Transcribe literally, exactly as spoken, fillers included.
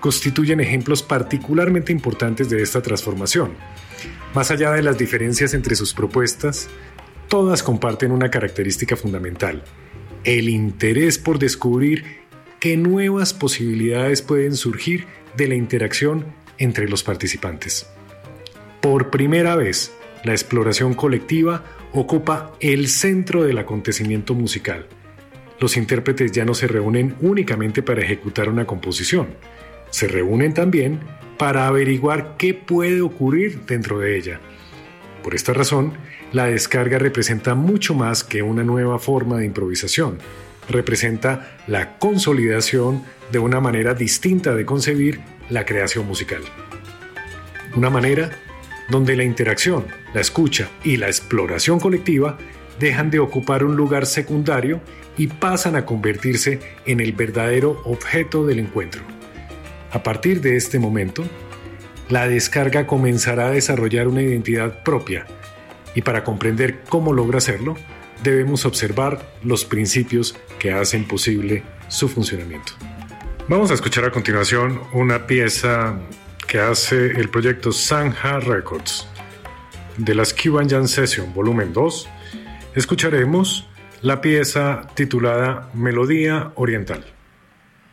constituyen ejemplos particularmente importantes de esta transformación. Más allá de las diferencias entre sus propuestas, todas comparten una característica fundamental: el interés por descubrir qué nuevas posibilidades pueden surgir de la interacción entre los participantes. Por primera vez, la exploración colectiva ocupa el centro del acontecimiento musical. Los intérpretes ya no se reúnen únicamente para ejecutar una composición, se reúnen también para averiguar qué puede ocurrir dentro de ella. Por esta razón, la descarga representa mucho más que una nueva forma de improvisación. Representa la consolidación de una manera distinta de concebir la creación musical. Una manera donde la interacción, la escucha y la exploración colectiva dejan de ocupar un lugar secundario y pasan a convertirse en el verdadero objeto del encuentro. A partir de este momento, la descarga comenzará a desarrollar una identidad propia, y para comprender cómo logra hacerlo, debemos observar los principios que hacen posible su funcionamiento. Vamos a escuchar a continuación una pieza que hace el proyecto Sangha Records. De las Cuban Jam Session volumen dos, escucharemos la pieza titulada Melodía Oriental.